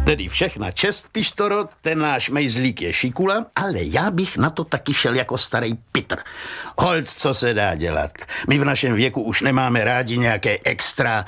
Tedy všechna čest, Pištoro, ten náš mejzlík je šikula, ale já bych na to taky šel jako starý Pitr. Holt, co se dá dělat. My v našem věku už nemáme rádi nějaké extra